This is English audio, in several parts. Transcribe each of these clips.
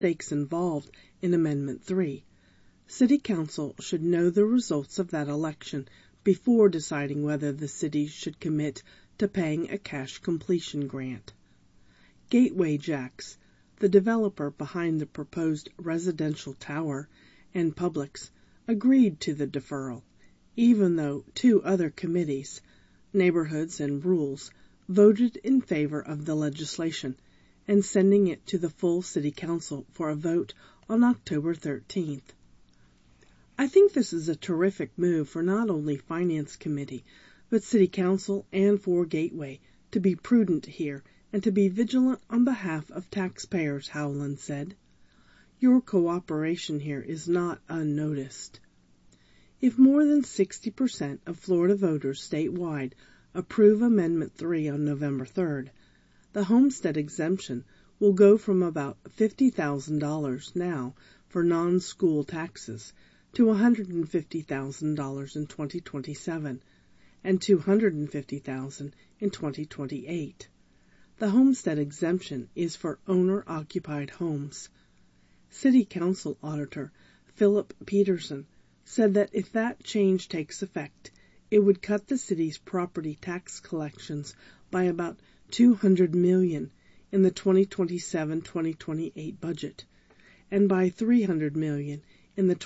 stakes involved in Amendment 3. City Council should know the results of that election before deciding whether the city should commit to paying a cash completion grant. Gateway Jacks, the developer behind the proposed residential tower, and Publix agreed to the deferral, even though two other committees, Neighborhoods and Rules, voted in favor of the legislation and sending it to the full City Council for a vote on October 13th. I think this is a terrific move for not only Finance Committee, but City Council and for Gateway to be prudent here and to be vigilant on behalf of taxpayers, Howland said. Your cooperation here is not unnoticed. If more than 60% of Florida voters statewide approve Amendment 3 on November 3rd, the homestead exemption will go from about $50,000 now for non-school taxes to $150,000 in 2027 and $250,000 in 2028. The homestead exemption is for owner-occupied homes. City Council Auditor Philip Peterson said that if that change takes effect, it would cut the city's property tax collections by about $200 million in the 2027-2028 budget, and by $300 million in the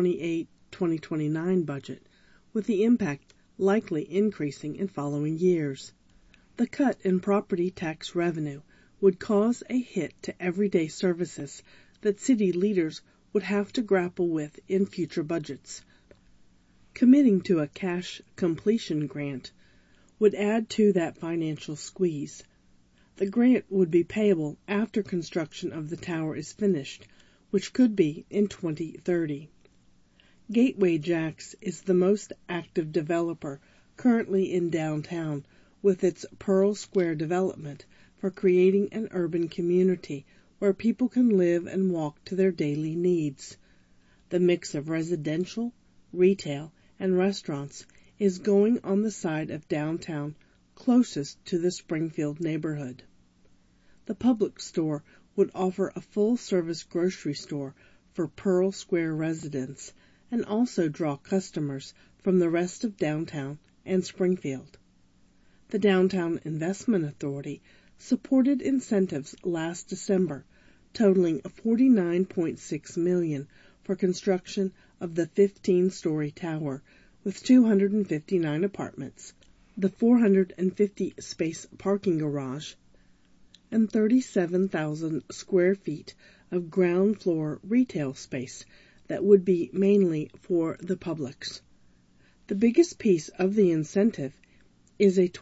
2028-2029 budget, with the impact likely increasing in following years. The cut in property tax revenue would cause a hit to everyday services that city leaders would have to grapple with in future budgets. Committing to a cash completion grant would add to that financial squeeze. The grant would be payable after construction of the tower is finished, which could be in 2030. Gateway Jacks is the most active developer currently in downtown with its Pearl Square development for creating an urban community where people can live and walk to their daily needs. The mix of residential, retail, and restaurants is going on the side of downtown closest to the Springfield neighborhood. The Publix store would offer a full-service grocery store for Pearl Square residents and also draw customers from the rest of downtown and Springfield. The Downtown Investment Authority supported incentives last December, totaling $49.6 million for construction of the 15-story tower with 259 apartments, the 450-space parking garage, and 37,000 square feet of ground floor retail space that would be mainly for the Publix. The biggest piece of the incentive is a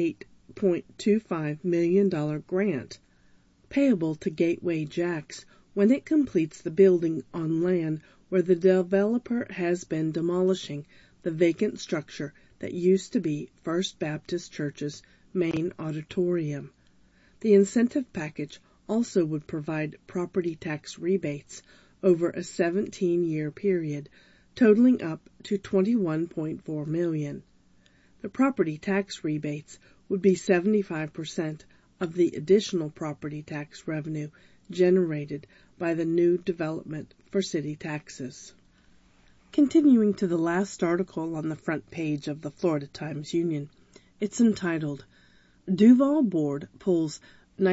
$28.25 million grant payable to Gateway Jacks when it completes the building on land where the developer has been demolishing the vacant structure that used to be First Baptist Church's main auditorium. The incentive package also would provide property tax rebates over a 17-year period, totaling up to $21.4 million. The property tax rebates would be 75% of the additional property tax revenue generated by the new development for city taxes. Continuing to the last article on the front page of the Florida Times-Union, it's entitled, Duval Board Pulls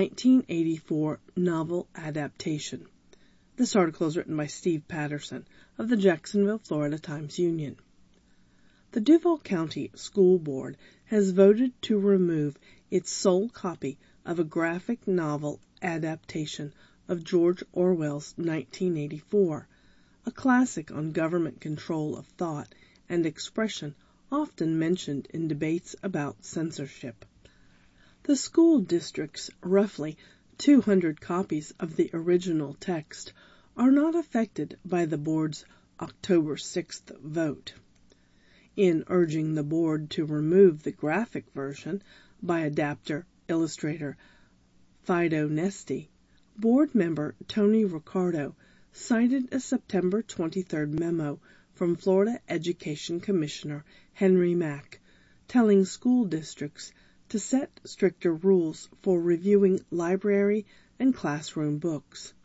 1984 Novel Adaptation. This article is written by Steve Patterson of the Jacksonville, Florida Times-Union. The Duval County School Board has voted to remove its sole copy of a graphic novel adaptation of George Orwell's 1984, a classic on government control of thought and expression often mentioned in debates about censorship. The school district's roughly 200 copies of the original text are not affected by the board's October 6th vote. In urging the board to remove the graphic version by adapter illustrator Fido Nesti, board member Tony Ricardo cited a September 23rd memo from Florida Education Commissioner Henry Mack, telling school districts to set stricter rules for reviewing library and classroom books.